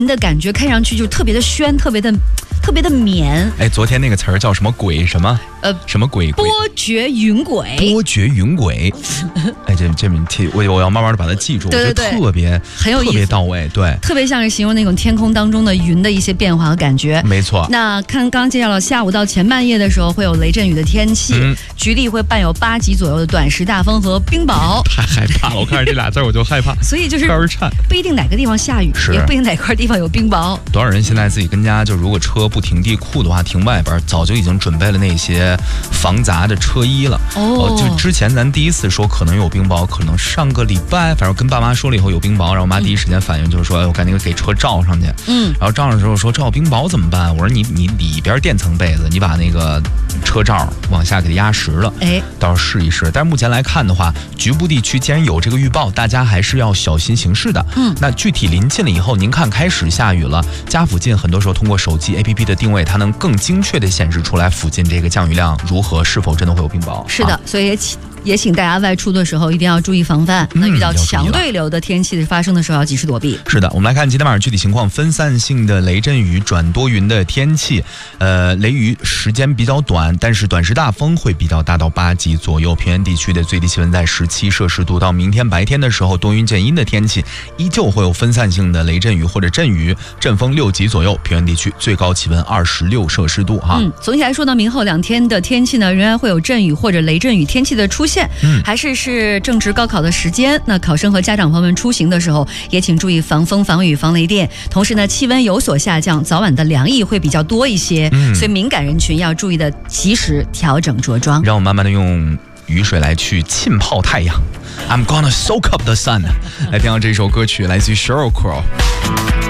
你的感觉看上去就特别的宣，特别的绵。 哎，昨天那个词儿叫什么鬼什么？什么鬼？ 波谲云诡。 波谲云诡。哎，这我要慢慢的把它记住， 对对对， 我觉得特别很有意思， 特别到位，对， 特别像是形容那种天空当中的云的一些变化和感觉。 没错。 那刚刚介绍了下午到前半夜的时候会有雷阵雨的天气，局地会伴有8级左右的短时大风和冰雹。 太害怕了，我看着这俩字我就害怕。 所以就是不一定哪个地方下雨，也不一定哪块地方有冰雹。 多少人现在自己跟家就如果车不停地库的话，停外边早就已经准备了那些防砸的车衣了。就之前咱第一次说可能有冰雹，可能上个礼拜，反正跟爸妈说了以后有冰雹，然后我妈第一时间反应就是说，哎，我赶紧给车罩上去。然后罩上的时候说这有冰雹怎么办？我说你里边垫层被子，你把那个车罩往下给它压实了，到时候试一试。但是目前来看的话，局部地区既然有这个预报，大家还是要小心行事的。那具体临近了以后，您看开始下雨了，家附近很多时候通过手机 APP 的定位，它能更精确的显示出来附近这个降雨量如何，是否真的会有冰雹。 是的，所以也请大家外出的时候一定要注意防范。那遇到强对流的天气发生的时候，要及时躲避。 是的，我们来看今天晚上具体情况，分散性的雷阵雨转多云的天气，雷雨时间比较短，但是短时大风会比较大，到8级左右。平原地区的最低气温在17摄氏度。到明天白天的时候，多云见阴的天气，依旧会有分散性的雷阵雨或者阵雨，阵风6级左右。平原地区最高气温26摄氏度哈。 总体来说呢，明后2天的天气呢，仍然会有阵雨或者雷阵雨天气的出现。还是正值高考的时间，那考生和家长朋友们出行的时候，也请注意防风、防雨、防雷电。同时呢，气温有所下降，早晚的凉意会比较多一些，所以敏感人群要注意的及时调整着装。 让我慢慢的用雨水来去浸泡太阳。I'm gonna soak up the sun。来听到这首歌曲，来自于 Sheryl Crow。